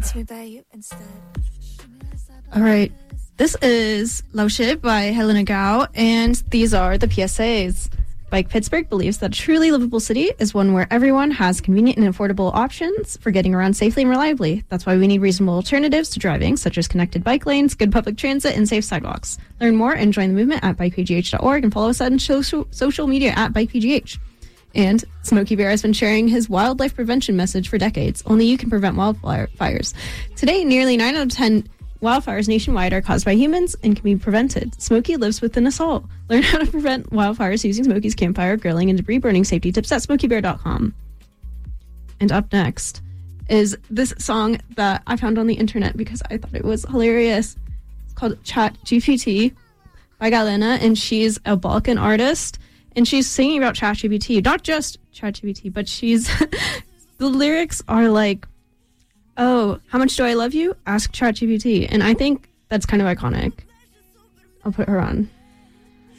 All right. This is Laoshi by Helena Gao, and these are the PSAs. Bike Pittsburgh believes that a truly livable city is one where everyone has convenient and affordable options for getting around safely and reliably. That's why we need reasonable alternatives to driving, such as connected bike lanes, good public transit, and safe sidewalks. Learn more and join the movement at bikepgh.org and follow us on social media at bikepgh. And Smokey Bear has been sharing his wildlife prevention message for decades. Only you can prevent wildfires. Today, nearly 9 out of 10 wildfires nationwide are caused by humans and can be prevented. Smokey lives within us all. Learn how to prevent wildfires using Smokey's campfire, grilling, and debris burning safety tips at smokeybear.com. And up next is this song that I found on the internet because I thought it was hilarious. It's called ChatGPT by Galena, and she's a Balkan artist, and she's singing about ChatGPT. Not just ChatGPT, but she's... the lyrics are like, oh, how much do I love you? Ask ChatGPT. And I think that's kind of iconic. I'll put her on.